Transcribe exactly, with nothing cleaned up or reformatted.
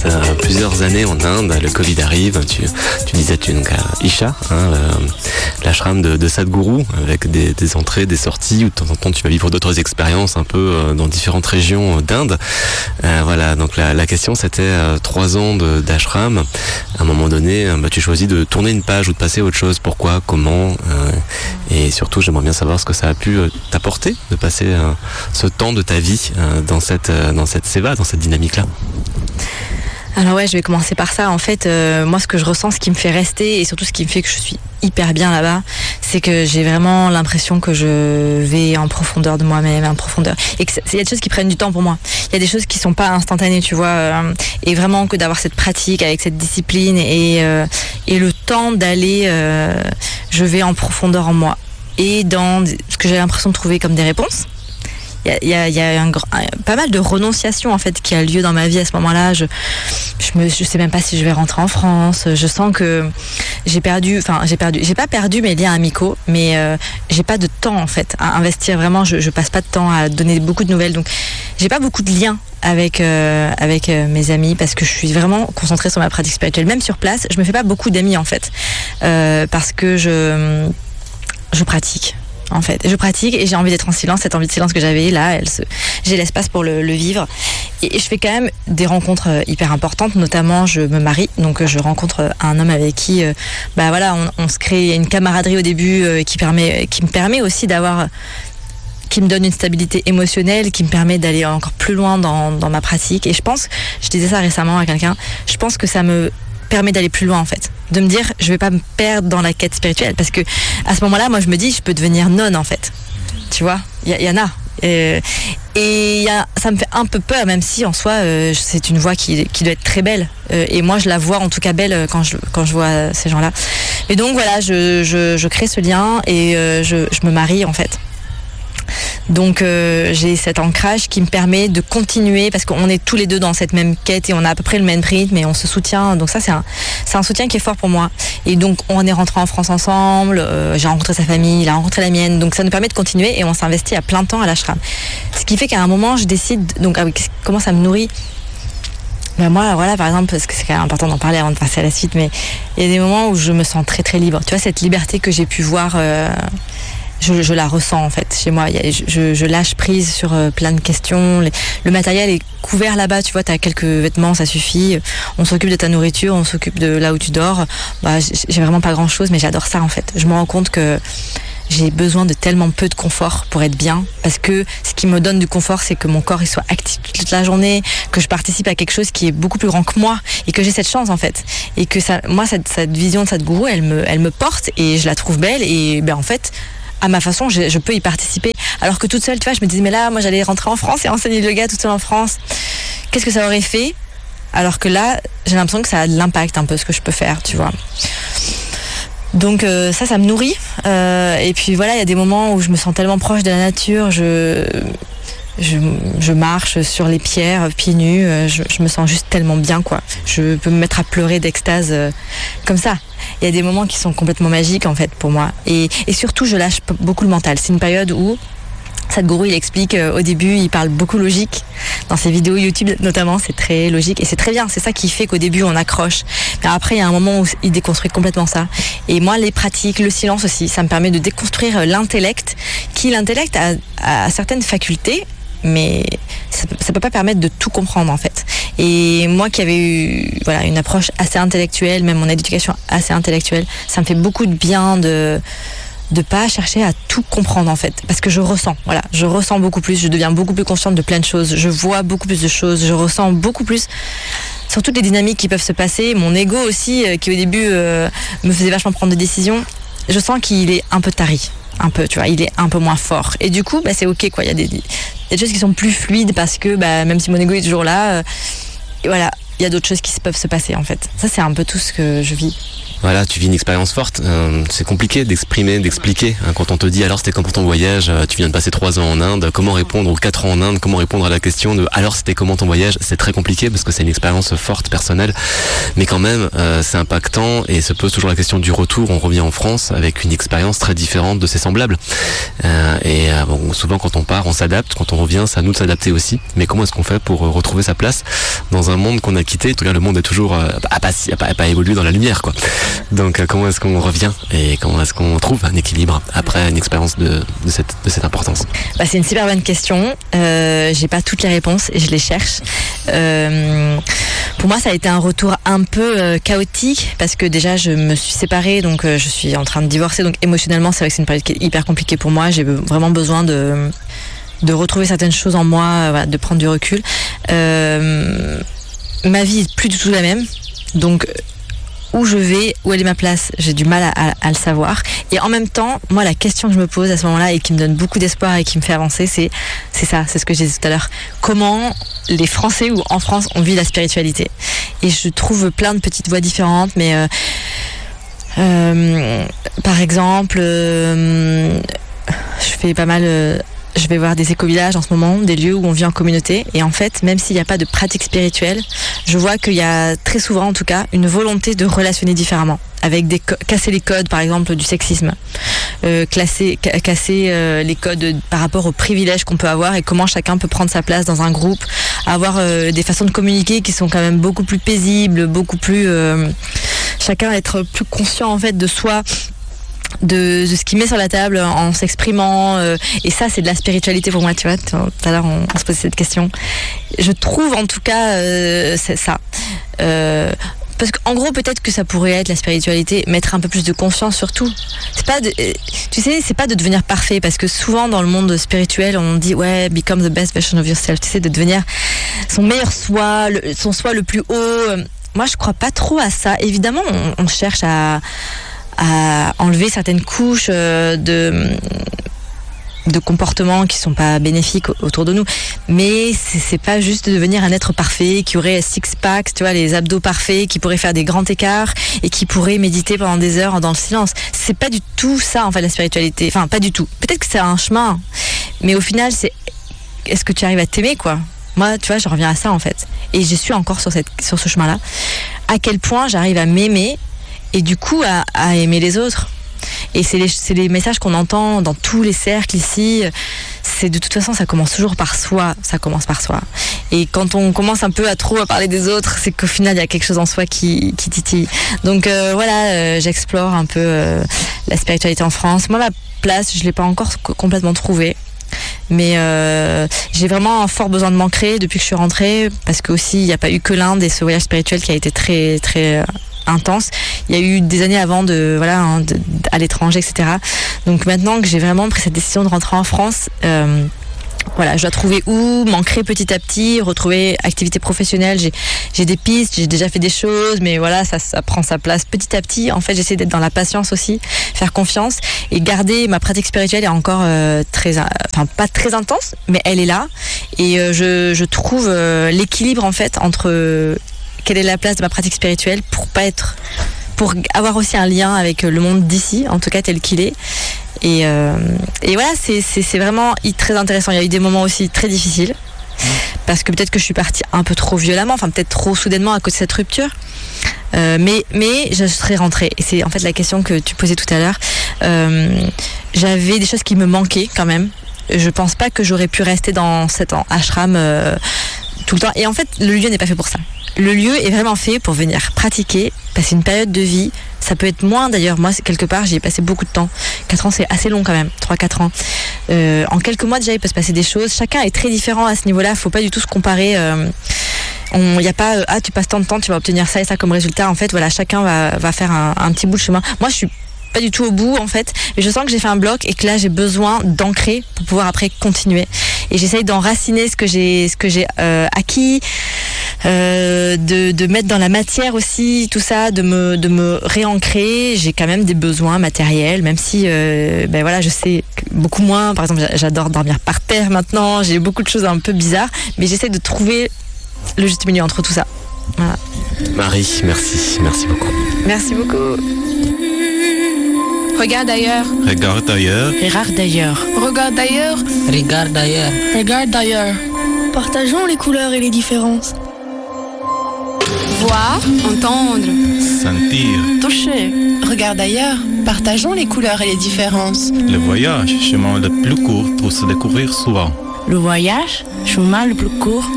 passes euh, plusieurs années en Inde, le Covid arrive, tu, tu disais tu donc à Isha, hein, le, l'ashram de, de Sadhguru, avec des, des entrées, des sorties, où de temps en temps tu vas vivre d'autres expériences un peu euh, dans différentes régions d'Inde. Euh, voilà, donc la, la question c'était euh, trois ans de, d'ashram. À un moment donné, euh, bah, tu choisis de tourner une page ou de passer à autre chose. Pourquoi, comment euh, et surtout j'aimerais bien savoir ce que ça a pu euh, t'apporter de passer euh, ce temps de ta vie euh, dans cette euh, dans cette seva, dans cette dynamique-là. Alors ouais, je vais commencer par ça. En fait, euh, moi, ce que je ressens, ce qui me fait rester et surtout ce qui me fait que je suis hyper bien là-bas, c'est que j'ai vraiment l'impression que je vais en profondeur de moi-même, en profondeur. Et qu'il y a des choses qui prennent du temps pour moi. Il y a des choses qui sont pas instantanées, tu vois. Euh, et vraiment que d'avoir cette pratique avec cette discipline et, euh, et le temps d'aller, euh, je vais en profondeur en moi. Et dans ce que j'ai l'impression de trouver comme des réponses. Il y a, il y a un, un, pas mal de renonciation en fait qui a lieu dans ma vie à ce moment-là. Je, je me, je sais même pas si je vais rentrer en France. Je sens que j'ai perdu, enfin j'ai perdu, j'ai pas perdu mes liens amicaux, mais euh, j'ai pas de temps en fait à investir. Vraiment, je, je passe pas de temps à donner beaucoup de nouvelles, donc j'ai pas beaucoup de liens avec euh, avec euh, mes amis parce que je suis vraiment concentrée sur ma pratique spirituelle. Même sur place, je me fais pas beaucoup d'amis en fait euh, parce que je je pratique. En fait, je pratique et j'ai envie d'être en silence. Cette envie de silence que j'avais là, elle se, j'ai l'espace pour le, le vivre. Et, et je fais quand même des rencontres hyper importantes. Notamment, je me marie, donc je rencontre un homme avec qui, euh, bah voilà, on, on se crée une camaraderie au début euh, qui permet, qui me permet aussi d'avoir, qui me donne une stabilité émotionnelle, qui me permet d'aller encore plus loin dans, dans ma pratique. Et je pense, je disais ça récemment à quelqu'un, je pense que ça me permet d'aller plus loin en fait, de me dire je vais pas me perdre dans la quête spirituelle parce que à ce moment-là moi je me dis je peux devenir nonne en fait, tu vois, il y, y en a euh, et y a, ça me fait un peu peur même si en soi euh, c'est une voie qui, qui doit être très belle euh, et moi je la vois en tout cas belle quand je, quand je vois ces gens-là et donc voilà je, je, je crée ce lien et euh, je, je me marie en fait. Donc euh, j'ai cet ancrage qui me permet de continuer parce qu'on est tous les deux dans cette même quête et on a à peu près le même rythme et on se soutient. Donc ça c'est un, c'est un soutien qui est fort pour moi. Et donc on est rentrés en France ensemble, euh, j'ai rencontré sa famille, il a rencontré la mienne. Donc ça nous permet de continuer et on s'investit à plein temps à l'ashram. Ce qui fait qu'à un moment je décide, donc ah oui, comment ça me nourrit. Ben moi, voilà, par exemple, parce que c'est quand même important d'en parler avant de passer à la suite, mais il y a des moments où je me sens très très libre. Tu vois, cette liberté que j'ai pu voir... Euh, Je, je la ressens en fait chez moi. Je, je lâche prise sur euh, plein de questions. Les, le matériel est couvert là-bas, tu vois, t'as quelques vêtements, ça suffit. On s'occupe de ta nourriture, on s'occupe de là où tu dors. Bah, j'ai vraiment pas grand-chose, mais j'adore ça en fait. Je me rends compte que j'ai besoin de tellement peu de confort pour être bien, parce que ce qui me donne du confort, c'est que mon corps il soit actif toute la journée, que je participe à quelque chose qui est beaucoup plus grand que moi, et que j'ai cette chance en fait, et que ça, moi cette, cette vision de Sadhguru, elle me, elle me porte, et je la trouve belle, et ben en fait. À ma façon, je, je peux y participer. Alors que toute seule, tu vois, je me disais, mais là, moi, j'allais rentrer en France et enseigner le yoga toute seule en France. Qu'est-ce que ça aurait fait ? Alors que là, j'ai l'impression que ça a de l'impact un peu ce que je peux faire, tu vois. Donc euh, ça, ça me nourrit. Euh, et puis voilà, il y a des moments où je me sens tellement proche de la nature. Je, je, je marche sur les pierres, pieds nus. Je, je me sens juste tellement bien, quoi. Je peux me mettre à pleurer d'extase euh, comme ça. Il y a des moments qui sont complètement magiques en fait pour moi et, et surtout je lâche beaucoup le mental. C'est une période où Sadhguru il explique euh, au début, il parle beaucoup logique dans ses vidéos YouTube notamment, c'est très logique et c'est très bien, c'est ça qui fait qu'au début on accroche, mais après il y a un moment où il déconstruit complètement ça et moi les pratiques, le silence aussi, ça me permet de déconstruire l'intellect qui l'intellect a, a certaines facultés mais ça, ça peut pas permettre de tout comprendre en fait. Et moi qui avais eu voilà une approche assez intellectuelle, même mon éducation assez intellectuelle, ça me fait beaucoup de bien de de pas chercher à tout comprendre en fait, parce que je ressens, voilà, je ressens beaucoup plus, je deviens beaucoup plus consciente de plein de choses, je vois beaucoup plus de choses, je ressens beaucoup plus sur toutes les dynamiques qui peuvent se passer. Mon ego aussi, euh, qui au début euh, me faisait vachement prendre des décisions, je sens qu'il est un peu tari. Un peu, tu vois, il est un peu moins fort. Et du coup, bah, c'est ok, quoi. Il y a des, des choses qui sont plus fluides parce que, bah, même si mon ego est toujours là, euh, et voilà, il y a d'autres choses qui peuvent se passer, en fait. Ça, c'est un peu tout ce que je vis. voilà, tu vis une expérience forte. Euh, c'est compliqué d'exprimer, d'expliquer. Hein, quand on te dit alors c'était comment ton voyage, euh, tu viens de passer trois ans en Inde, comment répondre, ou quatre ans en Inde, comment répondre à la question de alors c'était comment ton voyage, c'est très compliqué parce que c'est une expérience forte, personnelle. Mais quand même, euh, c'est impactant et se pose toujours la question du retour. On revient en France avec une expérience très différente de ses semblables. Euh, et euh, bon, souvent quand on part, on s'adapte. Quand on revient, c'est à nous de s'adapter aussi. Mais comment est-ce qu'on fait pour euh, retrouver sa place dans un monde qu'on a quitté? En tout cas, le monde est toujours euh, à pas, à pas, à pas évolué dans la lumière, quoi. Donc, euh, comment est-ce qu'on revient et comment est-ce qu'on trouve un équilibre après une expérience de, de, cette, de cette importance? Bah, c'est une super bonne question. Euh, j'ai pas toutes les réponses et je les cherche. Euh, pour moi, ça a été un retour un peu euh, chaotique parce que déjà, je me suis séparée, donc euh, je suis en train de divorcer. Donc émotionnellement, c'est vrai que c'est une période qui est hyper compliquée pour moi. J'ai vraiment besoin de de retrouver certaines choses en moi, euh, voilà, de prendre du recul. Euh, ma vie est plus du tout la même, donc où je vais, où elle est ma place, j'ai du mal à, à, à le savoir. Et en même temps, moi, la question que je me pose à ce moment-là et qui me donne beaucoup d'espoir et qui me fait avancer, c'est, c'est ça, c'est ce que j'ai dit tout à l'heure. Comment les Français ou en France on vit la spiritualité? Et je trouve plein de petites voies différentes, mais euh, euh, par exemple, euh, je fais pas mal... Euh, Je vais voir des éco-villages en ce moment, des lieux où on vit en communauté. Et en fait, même s'il n'y a pas de pratique spirituelle, je vois qu'il y a très souvent, en tout cas, une volonté de relationner différemment. Avec des co- casser les codes, par exemple, du sexisme. Euh, classer, ca- casser euh, les codes de, par rapport aux privilèges qu'on peut avoir et comment chacun peut prendre sa place dans un groupe. Avoir euh, des façons de communiquer qui sont quand même beaucoup plus paisibles, beaucoup plus... Euh, chacun être plus conscient, en fait, de soi... De, de ce qu'il met sur la table en s'exprimant, euh, et ça c'est de la spiritualité pour moi, tu vois. Tout à l'heure on, on se posait cette question. Je trouve en tout cas euh, c'est ça. Euh, parce qu'en gros peut-être que ça pourrait être la spiritualité, mettre un peu plus de conscience sur tout. C'est pas de, tu sais, c'est pas de devenir parfait, parce que souvent dans le monde spirituel on dit ouais, become the best version of yourself. Tu sais, de devenir son meilleur soi, le, son soi le plus haut. Moi je crois pas trop à ça. Évidemment on, on cherche à à enlever certaines couches de de comportements qui sont pas bénéfiques autour de nous, mais c'est, c'est pas juste de devenir un être parfait qui aurait six packs, tu vois, les abdos parfaits, qui pourrait faire des grands écarts et qui pourrait méditer pendant des heures dans le silence. C'est pas du tout ça en fait la spiritualité, enfin pas du tout. Peut-être que c'est un chemin, mais au final c'est est-ce que tu arrives à t'aimer, quoi. Moi, tu vois, je reviens à ça en fait, et je suis encore sur cette sur ce chemin-là. À quel point j'arrive à m'aimer et du coup à, à aimer les autres. Et c'est les, c'est les messages qu'on entend dans tous les cercles ici. C'est de toute façon, ça commence toujours par soi. Ça commence par soi. Et quand on commence un peu à trop à parler des autres, c'est qu'au final, il y a quelque chose en soi qui, qui titille. Donc euh, voilà, euh, j'explore un peu euh, la spiritualité en France. Moi, ma place, je l'ai pas encore complètement trouvée. Mais euh, j'ai vraiment un fort besoin de m'ancrer depuis que je suis rentrée, parce que aussi il n'y a pas eu que l'Inde et ce voyage spirituel qui a été très très euh, intense. Il y a eu des années avant de voilà hein, de, à l'étranger, et cetera. Donc maintenant que j'ai vraiment pris cette décision de rentrer en France, euh, voilà, je dois trouver où m'ancrer petit à petit, retrouver activité professionnelle. J'ai, j'ai des pistes, j'ai déjà fait des choses, mais voilà, ça, ça prend sa place petit à petit. En fait, j'essaie d'être dans la patience aussi, faire confiance et garder ma pratique spirituelle est encore euh, très, enfin pas très intense, mais elle est là. Et euh, je, je trouve euh, l'équilibre en fait entre euh, quelle est la place de ma pratique spirituelle pour pas être, pour avoir aussi un lien avec le monde d'ici, en tout cas tel qu'il est. Et, euh, et voilà, c'est, c'est, c'est vraiment très intéressant. Il y a eu des moments aussi très difficiles, parce que peut-être que je suis partie un peu trop violemment, enfin peut-être trop soudainement à cause de cette rupture. Euh, mais, mais je serais rentrée. Et c'est en fait la question que tu posais tout à l'heure. Euh, j'avais des choses qui me manquaient quand même. Je pense pas que j'aurais pu rester dans cet ashram euh, tout le temps. Et en fait, le lieu n'est pas fait pour ça. Le lieu est vraiment fait pour venir pratiquer, passer une période de vie. Ça peut être moins d'ailleurs. Moi, quelque part, j'y ai passé beaucoup de temps. quatre ans, c'est assez long quand même. trois quatre ans. Euh, en quelques mois déjà, il peut se passer des choses. Chacun est très différent à ce niveau-là. Faut pas du tout se comparer. Euh, il n'y a pas, euh, ah, tu passes tant de temps, tu vas obtenir ça et ça comme résultat. En fait, voilà, chacun va, va faire un, un petit bout de chemin. Moi, je suis pas du tout au bout en fait, mais je sens que j'ai fait un bloc et que là j'ai besoin d'ancrer pour pouvoir après continuer, et j'essaye d'enraciner ce que j'ai ce que j'ai euh, acquis, euh, de, de mettre dans la matière aussi tout ça, de me de me réancrer. J'ai quand même des besoins matériels, même si euh, ben voilà, je sais beaucoup moins. Par exemple, j'adore dormir par terre maintenant, j'ai beaucoup de choses un peu bizarres, mais j'essaie de trouver le juste milieu entre tout ça. Voilà. Marie, merci, merci beaucoup. Merci beaucoup. Regarde ailleurs. Regarde ailleurs. Regarde ailleurs. Regarde ailleurs. Regarde ailleurs. Regarde ailleurs. Partageons les couleurs et les différences. Voir, entendre, Sentir. toucher. Regarde ailleurs. Partageons les couleurs et les différences. Le voyage, chemin le plus court pour se découvrir soi. Le voyage, chemin le plus court